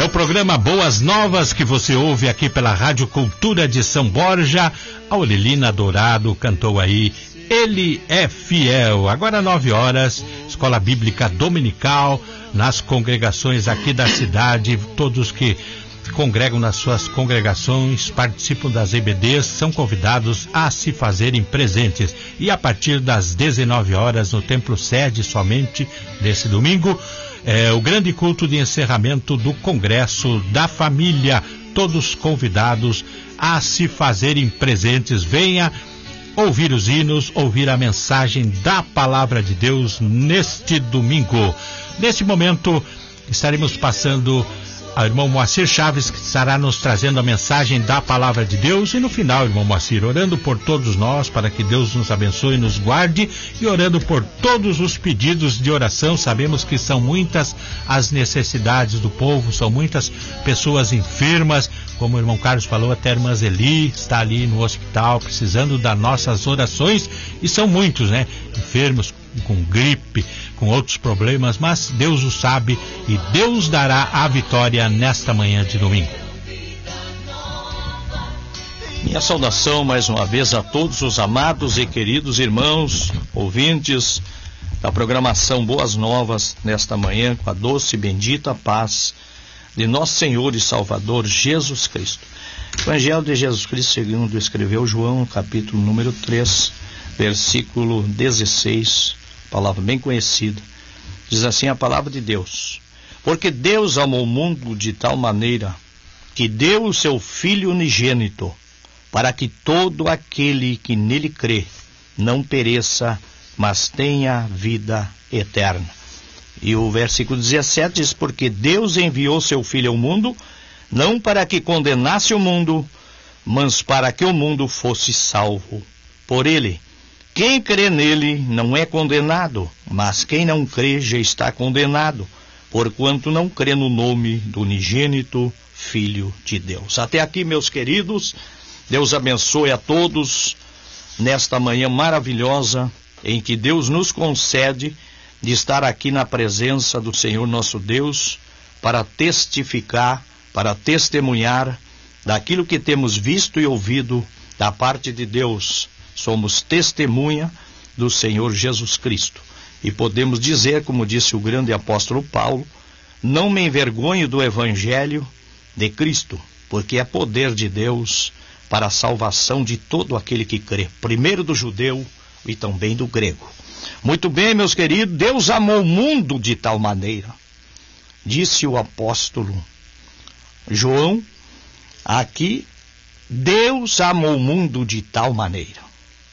programa Boas Novas, que você ouve aqui pela Rádio Cultura de São Borja. A Aurelina Dourado cantou aí Ele é Fiel. Agora 9 horas, Escola Bíblica Dominical, nas congregações aqui da cidade. Todos que congregam nas suas congregações, participam das EBDs, são convidados a se fazerem presentes. E a partir das 19 horas, no Templo Sede, somente nesse domingo, o grande culto de encerramento do Congresso da Família. Todos convidados a se fazerem presentes. Venha ouvir os hinos, ouvir a mensagem da Palavra de Deus neste domingo. Neste momento, estaremos passando ao irmão Moacir Chaves, que estará nos trazendo a mensagem da Palavra de Deus. E no final, irmão Moacir, orando por todos nós, para que Deus nos abençoe e nos guarde, e orando por todos os pedidos de oração. Sabemos que são muitas as necessidades do povo, são muitas pessoas enfermas, como o irmão Carlos falou, até a irmã Zeli está ali no hospital, precisando das nossas orações, e são muitos, né? Enfermos com gripe, com outros problemas, mas Deus o sabe e Deus dará a vitória nesta manhã de domingo. Minha saudação mais uma vez a todos os amados e queridos irmãos, ouvintes da programação Boas Novas nesta manhã, com a doce e bendita paz de nosso Senhor e Salvador Jesus Cristo. O Evangelho de Jesus Cristo, segundo escreveu João, capítulo número 3, versículo 16, palavra bem conhecida. Diz assim a palavra de Deus: porque Deus amou o mundo de tal maneira que deu o seu Filho unigênito, para que todo aquele que nele crê não pereça, mas tenha vida eterna. E o versículo 17 diz: porque Deus enviou seu Filho ao mundo, não para que condenasse o mundo, mas para que o mundo fosse salvo por ele. Quem crê nele não é condenado, mas quem não crê já está condenado, porquanto não crê no nome do unigênito Filho de Deus. Até aqui, meus queridos, Deus abençoe a todos nesta manhã maravilhosa em que Deus nos concede de estar aqui na presença do Senhor nosso Deus para testificar, para testemunhar daquilo que temos visto e ouvido da parte de Deus. Somos testemunha do Senhor Jesus Cristo. E podemos dizer, como disse o grande apóstolo Paulo: não me envergonho do Evangelho de Cristo, porque é poder de Deus para a salvação de todo aquele que crê, primeiro do judeu e também do grego. Muito bem, meus queridos, Deus amou o mundo de tal maneira, disse o apóstolo João, aqui, Deus amou o mundo de tal maneira.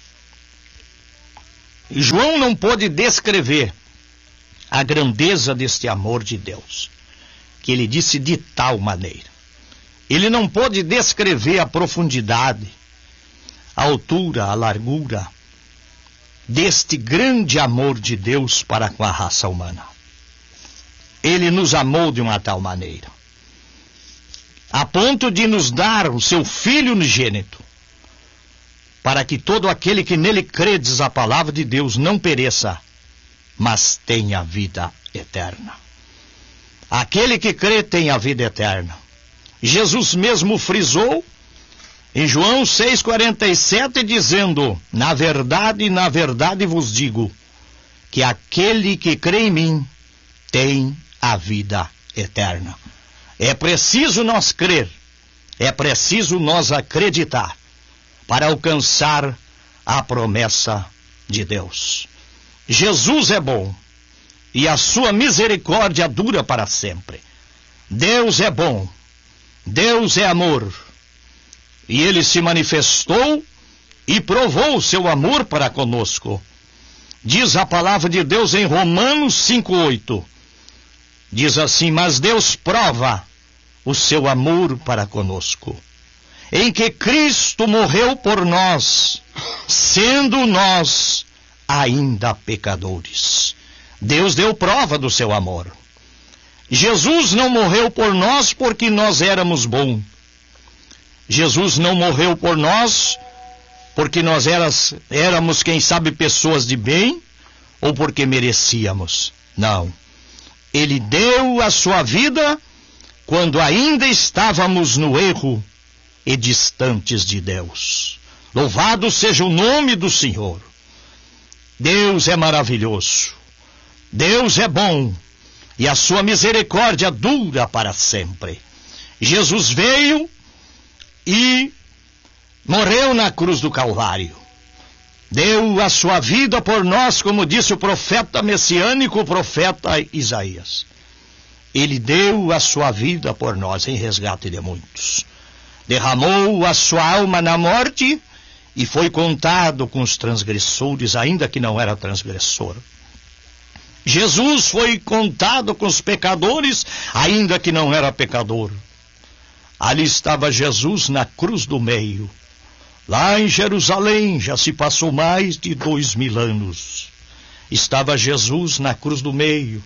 João não pôde descrever a grandeza deste amor de Deus, que ele disse de tal maneira. Ele não pôde descrever a profundidade, a altura, a largura deste grande amor de Deus para com a raça humana. Ele nos amou de uma tal maneira, a ponto de nos dar o seu Filho unigênito, para que todo aquele que nele crê, diz a palavra de Deus, não pereça, mas tenha vida eterna. Aquele que crê tem a vida eterna. Jesus mesmo frisou em João 6,47, dizendo: na verdade vos digo, que aquele que crê em mim tem a vida eterna. É preciso nós crer, é preciso nós acreditar, para alcançar a promessa de Deus. Jesus é bom, e a sua misericórdia dura para sempre. Deus é bom, Deus é amor, e ele se manifestou e provou o seu amor para conosco. Diz a palavra de Deus em Romanos 5,8, diz assim: mas Deus prova o seu amor para conosco, em que Cristo morreu por nós, sendo nós ainda pecadores. Deus deu prova do seu amor. Jesus não morreu por nós porque nós éramos bons. Jesus não morreu por nós porque nós éramos, quem sabe, pessoas de bem, ou porque merecíamos. Não. Ele deu a sua vida quando ainda estávamos no erro e distantes de Deus. Louvado seja o nome do Senhor. Deus é maravilhoso. Deus é bom. E a sua misericórdia dura para sempre. Jesus veio e morreu na cruz do Calvário. Deu a sua vida por nós, como disse o profeta messiânico, o profeta Isaías. Ele deu a sua vida por nós em resgate de muitos. Derramou a sua alma na morte e foi contado com os transgressores, ainda que não era transgressor. Jesus foi contado com os pecadores, ainda que não era pecador. Ali estava Jesus na cruz do meio. Lá em Jerusalém já se passou mais de 2000 anos. Estava Jesus na cruz do meio.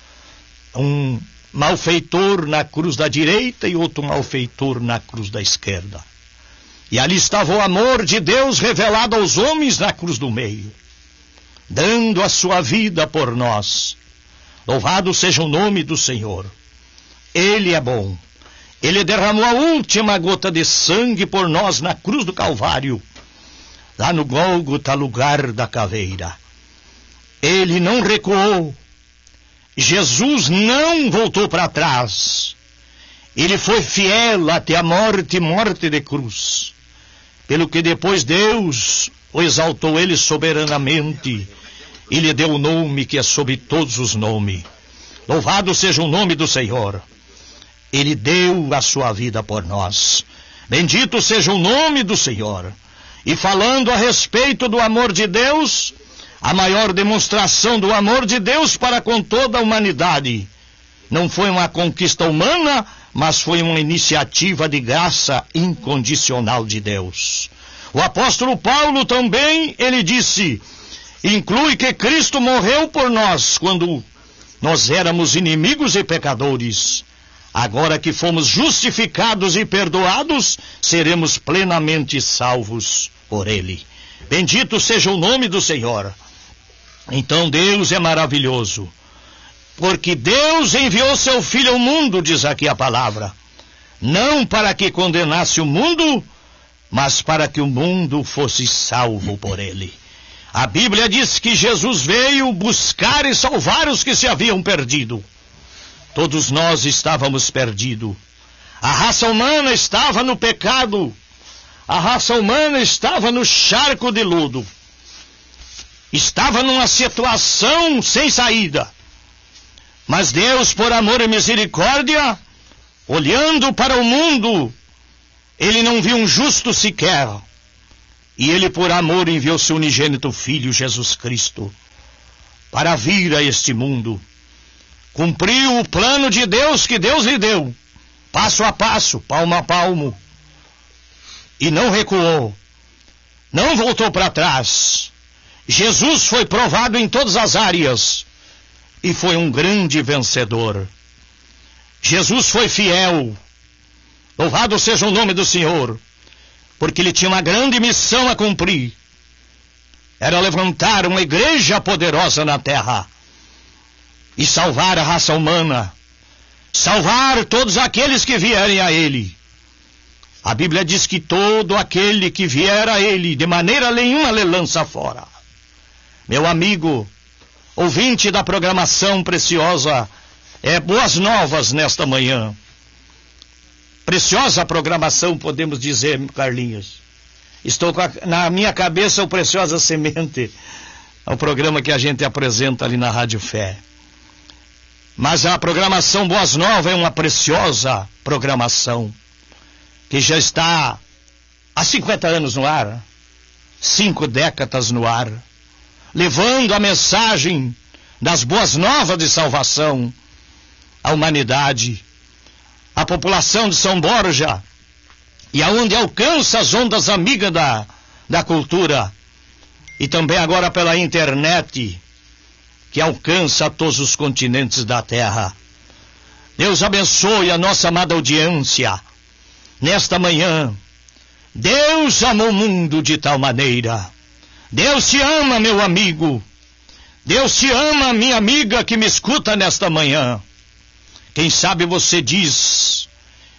Um malfeitor na cruz da direita e outro malfeitor na cruz da esquerda. E ali estava o amor de Deus revelado aos homens na cruz do meio, dando a sua vida por nós. Louvado seja o nome do Senhor. Ele é bom. Ele derramou a última gota de sangue por nós na cruz do Calvário, lá no Gólgota, lugar da caveira. Ele não recuou. Jesus não voltou para trás. Ele foi fiel até a morte, morte de cruz. Pelo que depois Deus o exaltou ele soberanamente e lhe deu o nome que é sobre todos os nomes. Louvado seja o nome do Senhor. Ele deu a sua vida por nós. Bendito seja o nome do Senhor. E falando a respeito do amor de Deus, a maior demonstração do amor de Deus para com toda a humanidade não foi uma conquista humana, mas foi uma iniciativa de graça incondicional de Deus. O apóstolo Paulo também, ele disse, inclui que Cristo morreu por nós quando nós éramos inimigos e pecadores. Agora que fomos justificados e perdoados, seremos plenamente salvos por Ele. Bendito seja o nome do Senhor. Então Deus é maravilhoso, porque Deus enviou seu Filho ao mundo, diz aqui a palavra, não para que condenasse o mundo, mas para que o mundo fosse salvo por Ele. A Bíblia diz que Jesus veio buscar e salvar os que se haviam perdido. Todos nós estávamos perdidos. A raça humana estava no pecado. A raça humana estava no charco de lodo. Estava numa situação sem saída. Mas Deus, por amor e misericórdia, olhando para o mundo, Ele não viu um justo sequer. E Ele, por amor, enviou seu unigênito Filho, Jesus Cristo, para vir a este mundo. Cumpriu o plano de Deus que Deus lhe deu, passo a passo, palmo a palmo, e não recuou, não voltou para trás. Jesus foi provado em todas as áreas e foi um grande vencedor. Jesus foi fiel. Louvado seja o nome do Senhor, porque Ele tinha uma grande missão a cumprir. Era levantar uma igreja poderosa na terra e salvar a raça humana, salvar todos aqueles que vierem a Ele. A Bíblia diz que todo aquele que vier a Ele, de maneira nenhuma lhe lança fora. Meu amigo, ouvinte da programação preciosa, boas novas nesta manhã. Preciosa programação, podemos dizer, Carlinhos. Estou na minha cabeça o Preciosa Semente, é o programa que a gente apresenta ali na Rádio Fé. Mas a programação Boas Novas é uma preciosa programação, que já está há 50 anos no ar, 5 décadas no ar, levando a mensagem das boas novas de salvação à humanidade, à população de São Borja, e aonde alcança as ondas amigas da cultura, e também agora pela internet, que alcança todos os continentes da terra. Deus abençoe a nossa amada audiência nesta manhã. Deus amou o mundo de tal maneira. Deus te ama, meu amigo. Deus te ama, minha amiga que me escuta nesta manhã. Quem sabe você diz,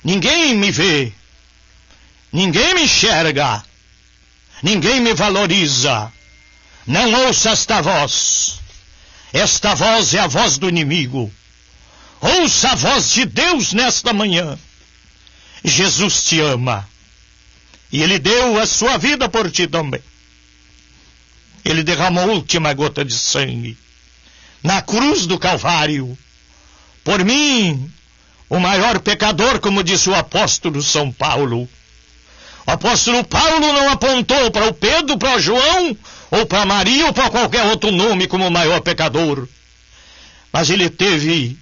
ninguém me vê, ninguém me enxerga, ninguém me valoriza. Não ouça esta voz. Esta voz é a voz do inimigo. Ouça a voz de Deus nesta manhã. Jesus te ama. E Ele deu a sua vida por ti também. Ele derramou a última gota de sangue na cruz do Calvário. Por mim, o maior pecador, como disse o apóstolo São Paulo. O apóstolo Paulo não apontou para o Pedro, para o João, ou para Maria, ou para qualquer outro nome como o maior pecador. Mas ele teve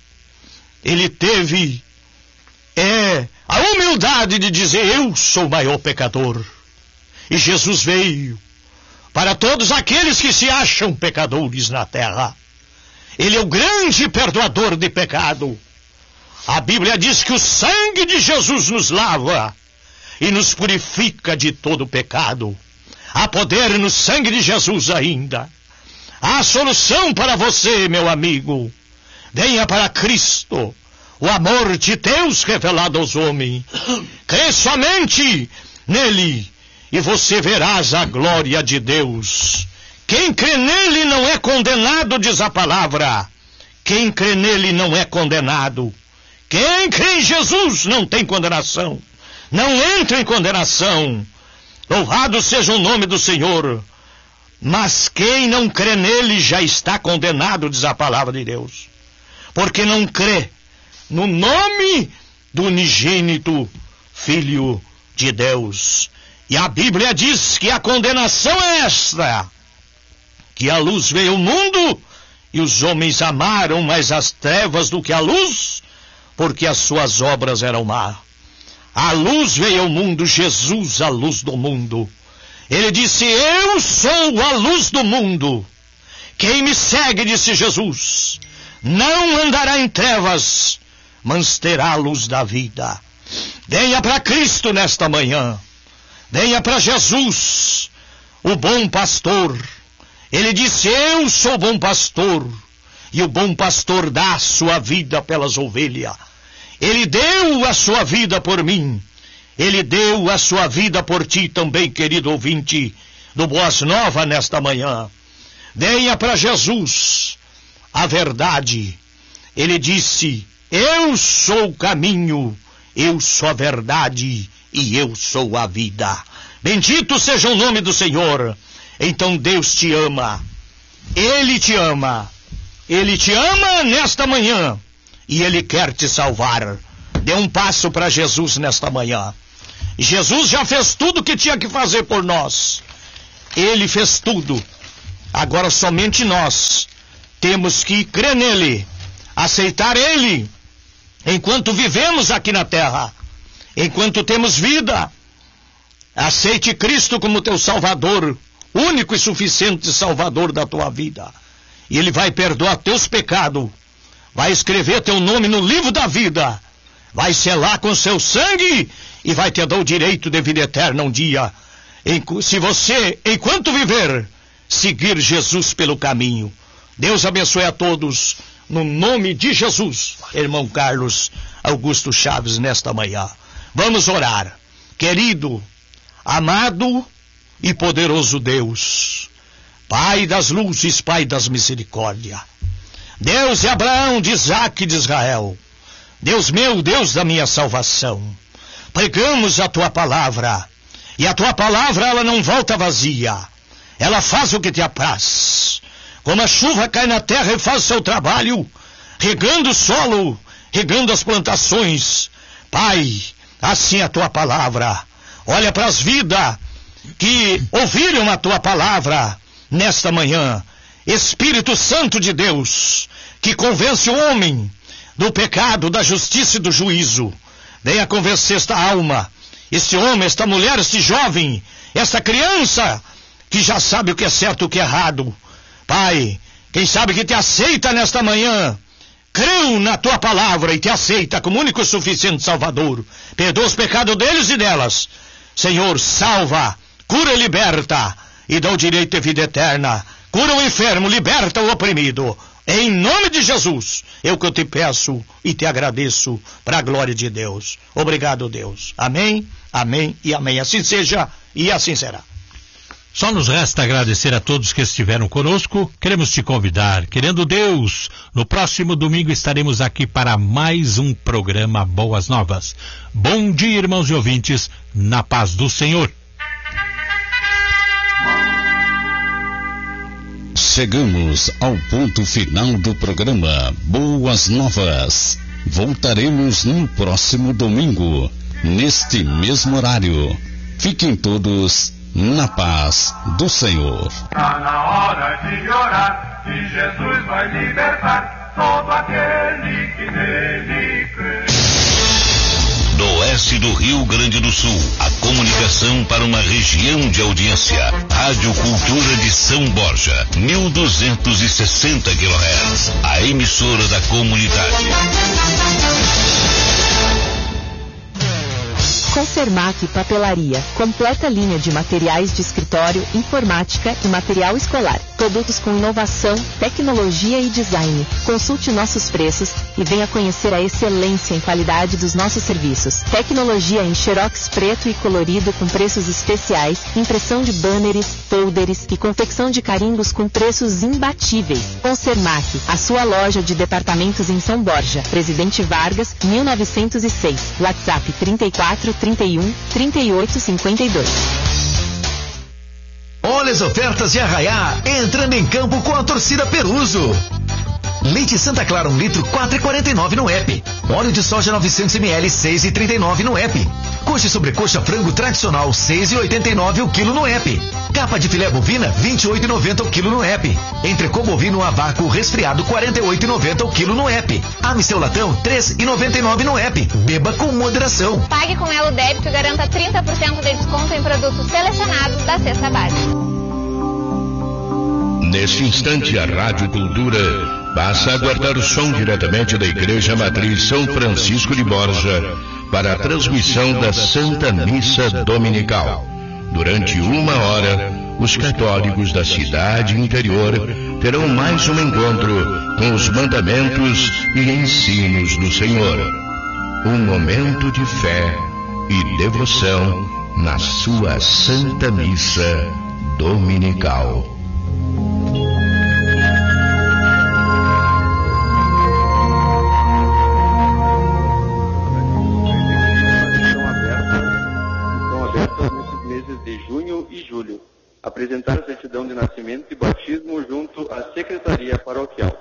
a humildade de dizer: eu sou o maior pecador. E Jesus veio para todos aqueles que se acham pecadores na terra. Ele é o grande perdoador de pecado. A Bíblia diz que o sangue de Jesus nos lava e nos purifica de todo pecado. Há poder no sangue de Jesus ainda. Há solução para você, meu amigo. Venha para Cristo, o amor de Deus revelado aos homens. Crê somente nele e você verás a glória de Deus. Quem crê nele não é condenado, diz a palavra. Quem crê nele não é condenado. Quem crê em Jesus não tem condenação. Não entra em condenação. Louvado seja o nome do Senhor. Mas quem não crê nele já está condenado, diz a palavra de Deus. Porque não crê no nome do unigênito Filho de Deus. E a Bíblia diz que a condenação é esta: que a luz veio ao mundo e os homens amaram mais as trevas do que a luz, porque as suas obras eram más. A luz veio ao mundo, Jesus, a luz do mundo. Ele disse: eu sou a luz do mundo. Quem me segue, disse Jesus, não andará em trevas, mas terá a luz da vida. Venha para Cristo nesta manhã. Venha para Jesus, o bom pastor. Ele disse: eu sou o bom pastor, e o bom pastor dá a sua vida pelas ovelhas. Ele deu a sua vida por mim. Ele deu a sua vida por ti também, querido ouvinte do Boas Novas, nesta manhã. Venha para Jesus, a verdade. Ele disse: eu sou o caminho, eu sou a verdade e eu sou a vida. Bendito seja o nome do Senhor. Então Deus te ama. Ele te ama. Ele te ama nesta manhã. E Ele quer te salvar. Dê um passo para Jesus nesta manhã. Jesus já fez tudo o que tinha que fazer por nós. Ele fez tudo. Agora somente nós temos que crer nele, aceitar ele, enquanto vivemos aqui na terra, enquanto temos vida. Aceite Cristo como teu Salvador, único e suficiente Salvador da tua vida. E Ele vai perdoar teus pecados, vai escrever teu nome no livro da vida, vai selar com seu sangue e vai te dar o direito de vida eterna um dia. Se você, enquanto viver, seguir Jesus pelo caminho. Deus abençoe a todos, no nome de Jesus. Irmão Carlos Augusto Chaves, nesta manhã. Vamos orar. Querido, amado e poderoso Deus, Pai das luzes, Pai das misericórdias, Deus de Abraão, de Isaque e de Israel, Deus meu, Deus da minha salvação, pregamos a Tua palavra, e a Tua palavra ela não volta vazia, ela faz o que te apraz. Como a chuva cai na terra e faz o seu trabalho, regando o solo, regando as plantações. Pai, assim é a Tua palavra. Olha para as vidas que ouviram a Tua palavra nesta manhã. Espírito Santo de Deus, que convence o homem do pecado, da justiça e do juízo. Venha convencer esta alma, este homem, esta mulher, este jovem, esta criança, que já sabe o que é certo e o que é errado. Pai, quem sabe que te aceita nesta manhã, creu na Tua palavra e te aceita como único e suficiente Salvador. Perdoa os pecados deles e delas. Senhor, salva, cura e liberta, e dá o direito de vida eterna. Cura o enfermo, liberta o oprimido. Em nome de Jesus, É o que eu te peço e te agradeço para a glória de Deus. Obrigado, Deus. Amém, amém e amém. Assim seja e assim será. Só nos resta agradecer a todos que estiveram conosco. Queremos te convidar, querendo Deus, no próximo domingo estaremos aqui para mais um programa Boas Novas. Bom dia, irmãos e ouvintes, na paz do Senhor. Chegamos ao ponto final do programa Boas Novas. Voltaremos no próximo domingo, neste mesmo horário. Fiquem todos na paz do Senhor. Está na hora de orar, que Jesus vai libertar todo aquele que nele crê. Do oeste do Rio Grande do Sul, a comunicação para uma região de audiência. Rádio Cultura de São Borja, 1260 kHz, a emissora da comunidade. Consermac Papelaria, completa linha de materiais de escritório, informática e material escolar. Produtos com inovação, tecnologia e design. Consulte nossos preços e venha conhecer a excelência em qualidade dos nossos serviços. Tecnologia em xerox preto e colorido com preços especiais, impressão de banners, folders e confecção de carimbos com preços imbatíveis. Consermac, a sua loja de departamentos em São Borja. Presidente Vargas, 1906. WhatsApp 34 31 38 52. Olha as ofertas de Arraiá, entrando em campo com a torcida Peruso. Leite Santa Clara 1 litro, 4,49 no app. Óleo de soja 900 ml, 6,39 no app. Coxa e sobrecoxa frango tradicional, 6,89 o quilo no app. Capa de filé bovina, 28,90 o quilo no app. Entrecô bovino a vácuo resfriado, 48,90 o quilo no app. Amistel latão, 3,99 no app. Beba com moderação. Pague com Elo Débito e garanta 30% de desconto em produtos selecionados da cesta básica. Neste instante, a Rádio Cultura passa a aguardar o som diretamente da Igreja Matriz São Francisco de Borja para a transmissão da Santa Missa Dominical. Durante 1 hora, os católicos da cidade interior terão mais um encontro com os mandamentos e ensinos do Senhor. Um momento de fé e devoção na sua Santa Missa Dominical. Apresentar a certidão de nascimento e batismo junto à Secretaria Paroquial.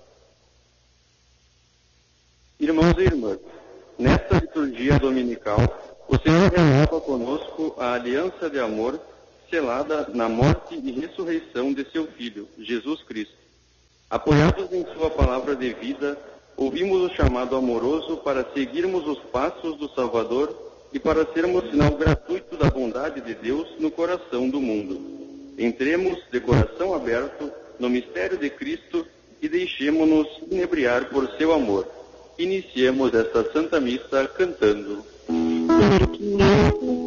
Irmãos e irmãs, nesta liturgia dominical, o Senhor renova conosco a aliança de amor selada na morte e ressurreição de seu Filho, Jesus Cristo. Apoiados em sua palavra de vida, ouvimos o chamado amoroso para seguirmos os passos do Salvador e para sermos sinal gratuito da bondade de Deus no coração do mundo. Entremos de coração aberto no mistério de Cristo e deixemo-nos inebriar por seu amor. Iniciemos esta Santa Missa cantando.